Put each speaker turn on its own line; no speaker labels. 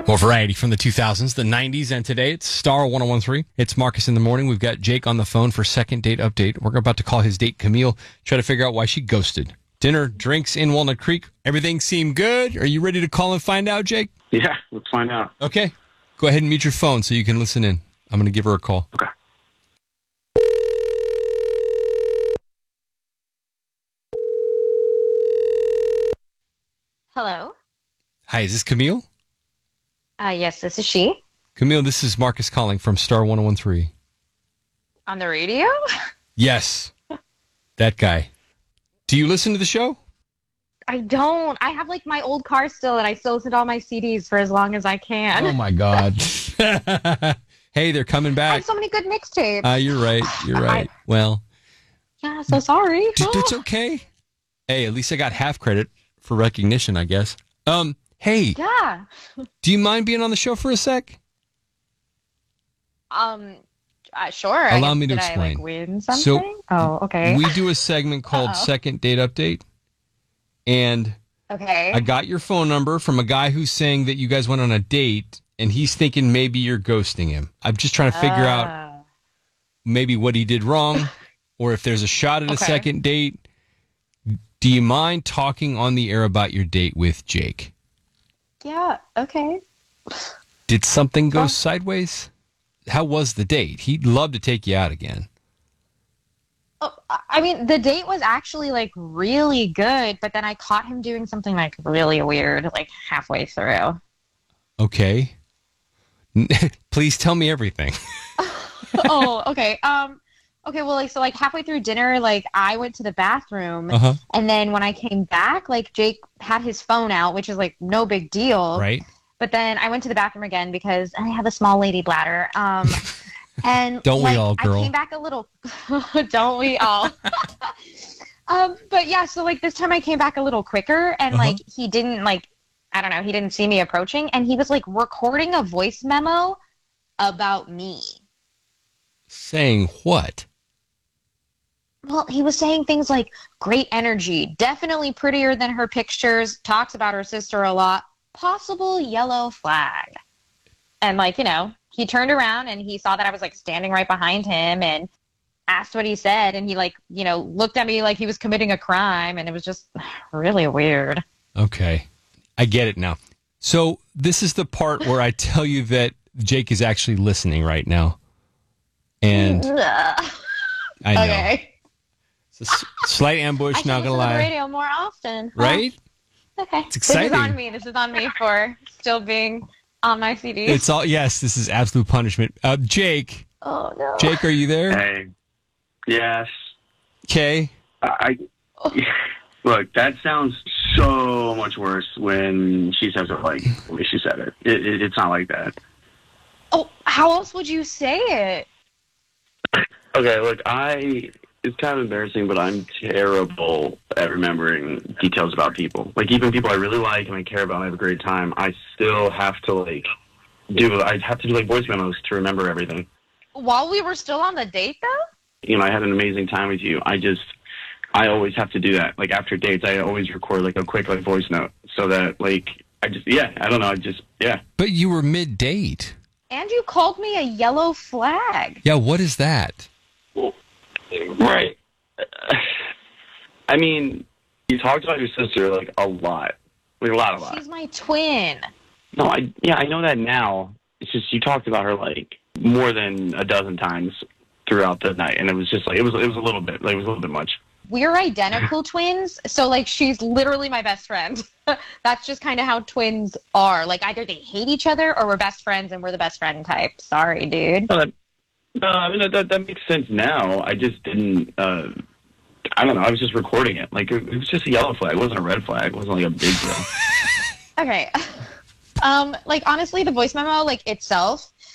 More variety from the 2000s, the 90s, and today. It's Star 1013. It's Marcus in the morning. We've got Jake on the phone for second date update. We're about to call his date, Camille, try to figure out why she ghosted. Dinner, drinks in Walnut Creek. Everything seemed good. Are you ready to call and find out, Jake?
Yeah, let's find out.
Okay. Go ahead and mute your phone so you can listen in. I'm going to give her a call.
Okay.
Hello.
Hi, is this Camille?
Yes, this is she.
Camille, this is Marcus calling from Star 1013.
On the radio?
Yes. That guy. Do you listen to the show?
I don't. I have like my old car still, and I still listen to all my CDs for as long as I can.
Oh, my God. Hey, they're coming
I
back.
have so many good mixtapes.
You're right. You're right. Well,
Yeah, so sorry.
it's okay. Hey, at least I got half credit for recognition, I guess. Hey,
Yeah.
do you mind being on the show for a sec?
Sure.
Allow me to
Did
explain.
I, like, win something? Okay.
We do a segment called
Uh-oh.
Second Date Update, and
Okay.
I got your phone number from a guy who's saying that you guys went on a date, and he's thinking maybe you're ghosting him. I'm just trying to figure out maybe what he did wrong, or if there's a shot at a
Okay.
second date. Do you mind talking on the air about your date with Jake?
Yeah, okay.
Did something go
Well-
sideways? How was the date? He'd love to take you out again.
Oh, I mean, the date was actually, like, really good, but then I caught him doing something, like, really weird, like, halfway through.
Okay. Please tell me everything.
Oh, okay. Okay, well, like, so, like, halfway through dinner, like, I went to the bathroom,
Uh-huh.
and then when I came back, like, Jake had his phone out, which is, like, no big deal.
Right?
But then I went to the bathroom again because I have a small lady bladder. And
Don't we
like,
all, girl?
I came back a little. Don't we all? But yeah, so like this time I came back a little quicker, and like he didn't like, I don't know, he didn't see me approaching, and he was like recording a voice memo about me.
Saying what?
Well, he was saying things like great energy, definitely prettier than her pictures, talks about her sister a lot, possible yellow flag. And like, you know, he turned around and he saw that I was like standing right behind him and asked what he said. And he like, you know, looked at me like he was committing a crime. And it was just really weird.
Okay. I get it now. So this is the part where I tell you that Jake is actually listening right now. And I know.
Okay.
It's a slight ambush,
I should
not
listen
going to
to the
lie.
radio more often. Huh?
Right?
Okay.
It's exciting.
This is on me for still being on my CDs.
It's all, yes, this is absolute punishment. Jake.
Oh, no.
Jake, are you there?
Hey. Yes.
Okay.
Look, that sounds so much worse when she says it like the way she said it. It's not like that.
Oh, how else would you say it?
Okay, look, it's kind of embarrassing, but I'm terrible at remembering details about people. Like, even people I really like and I care about and I have a great time, I still have to, like, do voice memos to remember everything.
While we were still on the date, though?
You know, I had an amazing time with you. I always have to do that. Like, after dates, I always record, like, a quick, like, voice note so that, like, I don't know,
But you were mid-date.
And you called me a yellow flag.
Yeah, what is that?
Right. I mean, you talked about your sister, like, a lot. Like, a lot.
She's my twin.
No, I know that now. It's just you talked about her, like, more than a dozen times throughout the night, and it was just, like, it was a little bit, like, it was a little bit much.
We're identical twins, so, like, she's literally my best friend. That's just kind of how twins are. Like, either they hate each other or we're best friends and we're the best friend type. Sorry, dude.
No, I mean, that makes sense now. I just didn't, I don't know, I was just recording it. Like, it was just a yellow flag. It wasn't a red flag. It wasn't, like, a big deal.
Okay. Like, honestly, the voice memo, like, itself,